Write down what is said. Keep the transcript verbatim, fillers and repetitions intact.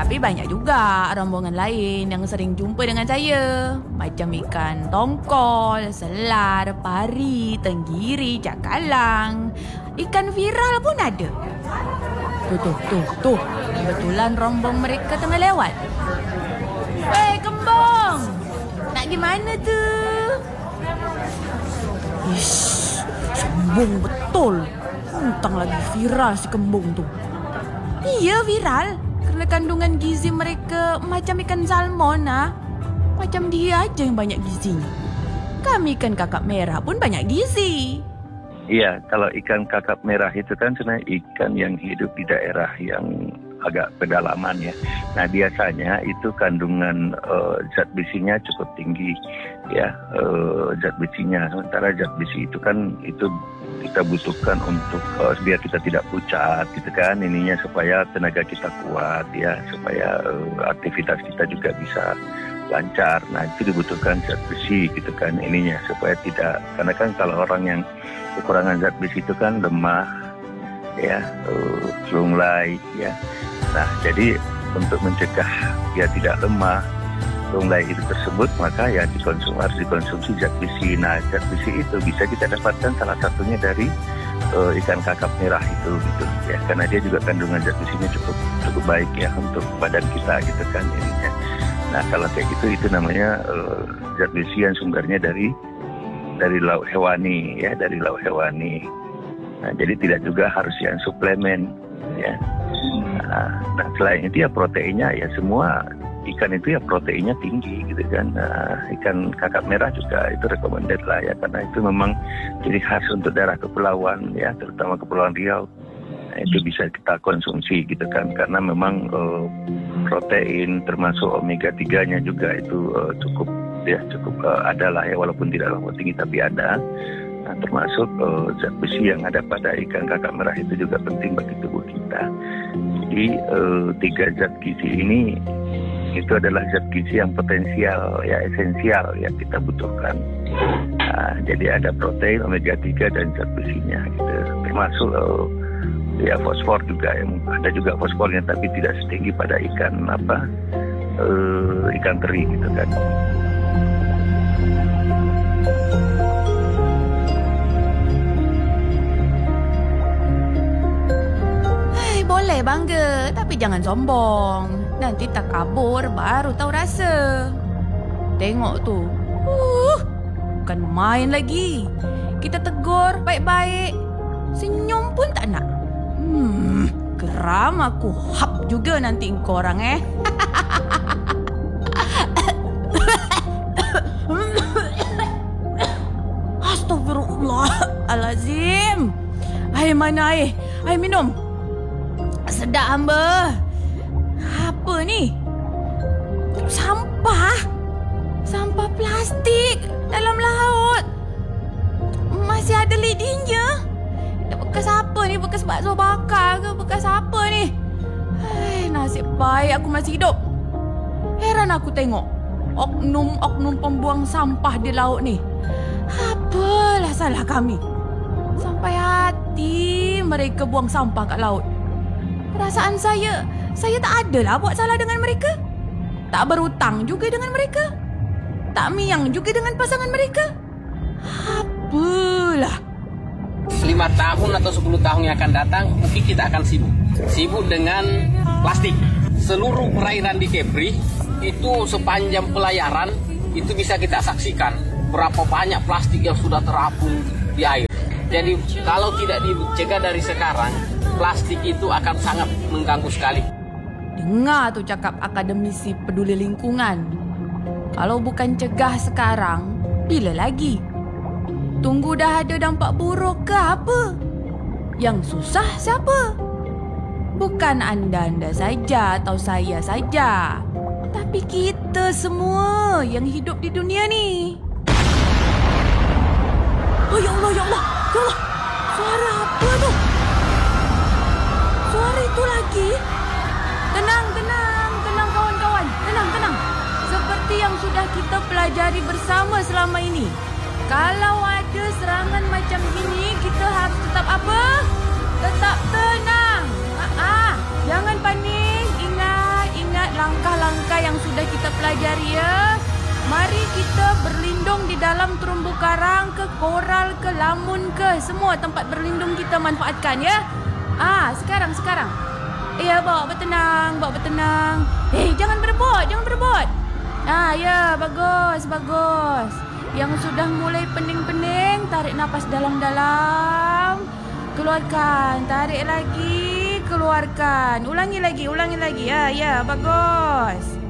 Tapi banyak juga rombongan lain yang sering jumpa dengan saya. Macam ikan tongkol, selar, pari, tenggiri, cakalang. Ikan viral pun ada. Tuh, tuh, tuh, tuh. Kebetulan rombong mereka tengah lewat. Hei, kembang! Nak gimana tu? Ish, sombong betul. Mentang lagi viral si kembung tu. Iya, viral. Kerana kandungan gizi mereka macam ikan salmon lah. Macam dia aja yang banyak gizinya. Kami ikan kakap merah pun banyak gizi. Iya, kalau ikan kakap merah itu kan sebenarnya ikan yang hidup di daerah yang agak pedalaman ya. Nah biasanya itu kandungan uh, zat besinya cukup tinggi ya, uh, zat besinya. Sementara zat besi itu kan itu kita butuhkan untuk uh, biar kita tidak pucat gitu kan, ininya supaya tenaga kita kuat ya, supaya uh, aktivitas kita juga bisa lancar. Nah itu dibutuhkan zat besi gitu kan, ininya supaya tidak, karena kan kalau orang yang kekurangan zat besi itu kan lemah ya, uh, lunglai ya. Nah jadi untuk mencegah dia tidak lemah, lunglai itu tersebut, maka ya dikonsum, harus dikonsumsi zat besi. Nah zat besi itu bisa kita dapatkan salah satunya dari uh, ikan kakap merah itu gitu ya, karena dia juga kandungan zat besinya cukup cukup baik ya untuk badan kita gitu kan ininya. Nah kalau kayak gitu itu namanya uh, zat besi yang sumbernya dari dari lauk hewani ya, dari lauk hewani. Nah jadi tidak juga harus yang suplemen ya. Nah, nah selain itu ya proteinnya ya, semua ikan itu ya proteinnya tinggi gitu kan. Nah, ikan kakap merah juga itu recommended lah ya, karena itu memang jadi khas untuk daerah kepulauan ya, terutama Kepulauan Riau. Nah, itu bisa kita konsumsi gitu kan, karena memang uh, protein termasuk omega tiga-nya juga itu uh, cukup ya, cukup uh, ada lah ya, walaupun tidak terlalu tinggi tapi ada. Nah, termasuk uh, zat besi yang ada pada ikan kakap merah itu juga penting bagi tubuh kita. Jadi uh, tiga zat gizi ini itu adalah zat gizi yang potensial ya, esensial ya kita butuhkan. Nah, jadi ada protein, omega tiga dan zat besinya gitu. Termasuk uh, ya fosfor juga, yang ada juga fosfornya tapi tidak setinggi pada ikan apa uh, ikan teri gitu kan. Boleh bangga, tapi jangan sombong. Nanti tak kabur baru tahu rasa. Tengok tu. Uh, bukan main lagi. Kita tegur baik-baik. Senyum pun tak nak. Hmm, geram aku. Hap juga nanti korang eh. Astagfirullahalazim. Air mana air? Air minum. Sedap hamba. Apa ni? Sampah? Sampah plastik dalam laut. Masih ada lidinya. Bekas apa ni? Bekas bakso bakar ke? Bekas apa ni? Hai, nasib baik aku masih hidup. Heran aku tengok oknum-oknum pembuang sampah di laut ni. Apalah salah kami? Sampai hati mereka buang sampah kat laut. Perasaan saya, saya tak adalah buat salah dengan mereka. Tak berhutang juga dengan mereka. Tak miang juga dengan pasangan mereka. Apalah. Lima tahun atau sepuluh tahun yang akan datang, mungkin kita akan sibuk. Sibuk dengan plastik. Seluruh perairan di Kepri, itu sepanjang pelayaran, itu bisa kita saksikan berapa banyak plastik yang sudah terapung di air. Jadi kalau tidak dicegah dari sekarang, plastik itu akan sangat mengganggu sekali. Dengar tu cakap akademisi peduli lingkungan. Kalau bukan cegah sekarang, bila lagi? Tunggu dah ada dampak buruk ke apa? Yang susah siapa? Bukan anda-anda saja atau saya saja, tapi kita semua yang hidup di dunia ni. Oh ya Allah, ya Allah, ya Allah. Suara apa tu? Suara itu lagi? Tenang, tenang, tenang kawan-kawan. Tenang, tenang. Seperti yang sudah kita pelajari bersama selama ini. Kalau ada serangan macam ini, kita harus tetap apa? Tetap tenang. Ah, jangan panik. Ingat, ingat apa yang sudah kita pelajari ya. Mari kita berlindung di dalam terumbu karang ke, koral ke, lamun ke, semua tempat berlindung kita manfaatkan ya. Ah, sekarang sekarang. Ya, bawa bertenang, bawa bertenang. Eh, jangan berebut, jangan berebut. Ah, ya, bagus, bagus. Yang sudah mulai pening-pening, tarik nafas dalam-dalam. Keluarkan, tarik lagi, keluarkan. Ulangi lagi, ulangi lagi. Ya, ya, bagus.